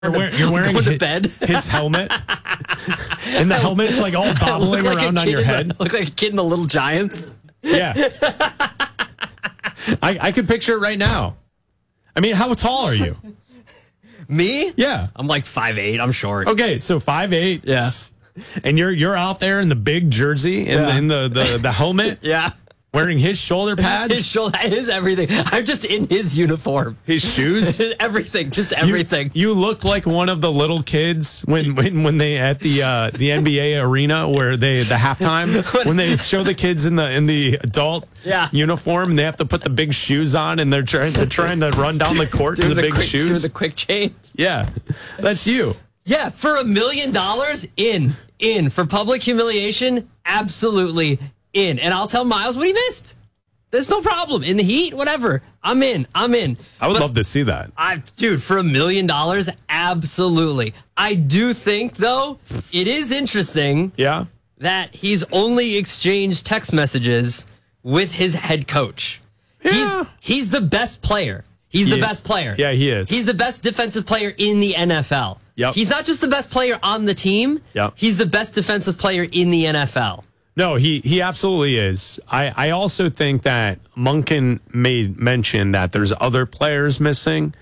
You're wearing going to bed. His helmet. And the helmet's like all bobbling around on your head. Look like a kid in the Little Giants. Yeah. I could picture it right now. I mean, how tall are you? Me? Yeah. I'm like 5'8". I'm short. Okay, so 5'8". Yeah. And you're out there in the big jersey and the helmet. Yeah. Wearing his shoulder pads? His everything. I'm just in his uniform. His shoes? Everything. Just everything. You look like one of the little kids when they at the NBA arena where the halftime when they show the kids in the adult uniform and they have to put the big shoes on and they're trying to run down the court in the big shoes. Do the quick change. Yeah. That's you. Yeah, for $1 million in. For public humiliation, absolutely in. And I'll tell Miles what he missed. There's no problem. In the heat, whatever. I'm in. I would love to see that. Dude, for $1 million, absolutely. I do think, though, it is interesting that he's only exchanged text messages with his head coach. Yeah. He's the best player. He's the best player. Yeah, he is. He's the best defensive player in the NFL. Yep. He's not just the best player on the team. Yep. He's the best defensive player in the NFL. No, he absolutely is. I also think that Monken made mention that there's other players missing.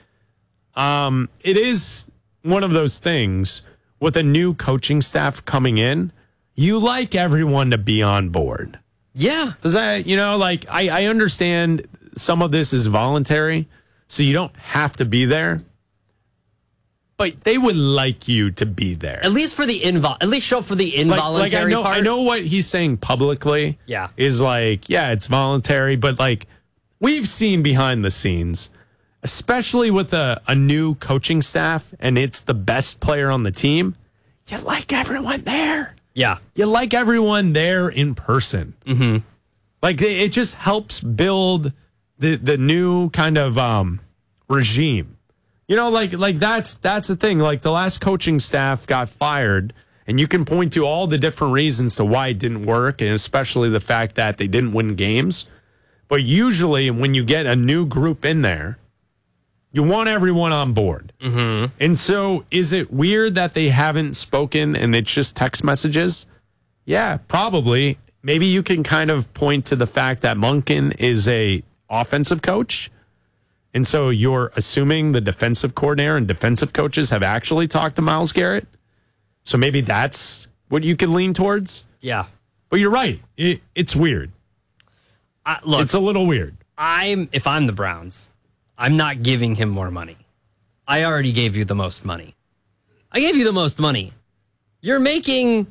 It is one of those things with a new coaching staff coming in. You like everyone to be on board. Yeah. Does that, I understand some of this is voluntary, so you don't have to be there. But they would like you to be there. At least for the at least show for the involuntary part. I know what he's saying publicly. Yeah. Is like, it's voluntary, but like we've seen behind the scenes, especially with a new coaching staff and it's the best player on the team, you like everyone there. Yeah. You like everyone there in person. Mm-hmm. Like it just helps build the new kind of regime. That's the thing. Like the last coaching staff got fired, and you can point to all the different reasons to why it didn't work, and especially the fact that they didn't win games. But usually when you get a new group in there, you want everyone on board. Mm-hmm. And so is it weird that they haven't spoken and it's just text messages? Yeah, probably. Maybe you can kind of point to the fact that Monken is a offensive coach. And so you're assuming the defensive coordinator and defensive coaches have actually talked to Myles Garrett. So maybe that's what you could lean towards. Yeah. But you're right. It's weird. Look, it's a little weird. If I'm the Browns, I'm not giving him more money. I already gave you the most money. I gave you the most money. You're making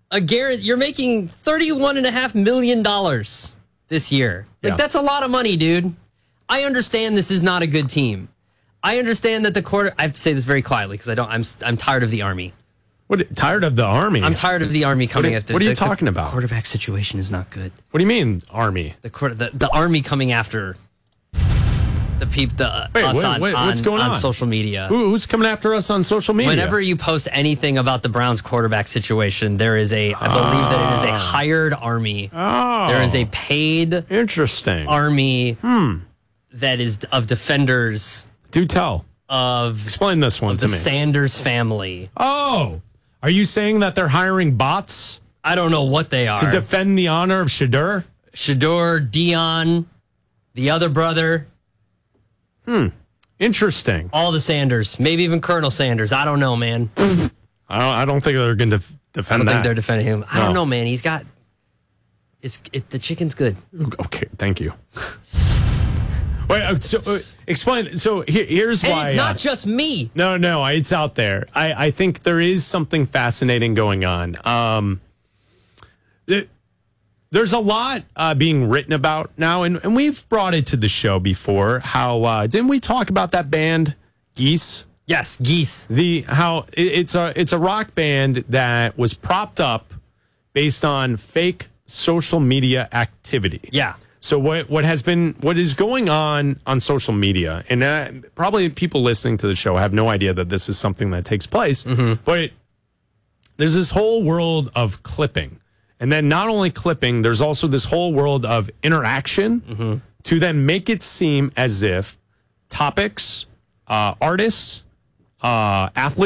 $31.5 million this year. That's a lot of money, dude. I understand this is not a good team. I understand that I have to say this very quietly because I'm tired of the Army. What? Tired of the Army? I'm tired of the Army coming after. What are you talking about? The quarterback situation is not good. What do you mean, Army? The Army coming after the people. What's going on on social media? Who's coming after us on social media? Whenever you post anything about the Browns quarterback situation, there is I believe that it is a hired Army. Oh, there is a paid Army. That is of defenders. Do tell. Explain this one to me. The Sanders family. Oh, are you saying that they're hiring bots? I don't know what they are. To defend the honor of Shedeur? Shedeur, Dion, the other brother. Interesting. All the Sanders. Maybe even Colonel Sanders. I don't know, man. I don't think they're going to defend that. I don't think they're defending him. I don't know, man. He's got... the chicken's good. Okay, thank you. Wait, so explain. So here's why. It's not just me. No, it's out there. I think there is something fascinating going on. There's a lot being written about now, and we've brought it to the show before. How didn't we talk about that band, Geese? Yes, Geese. It's a rock band that was propped up based on fake social media activity. Yeah. So what is going on social media, and probably people listening to the show have no idea that this is something that takes place, but there's this whole world of clipping. And then not only clipping, there's also this whole world of interaction to then make it seem as if topics, artists, athlete.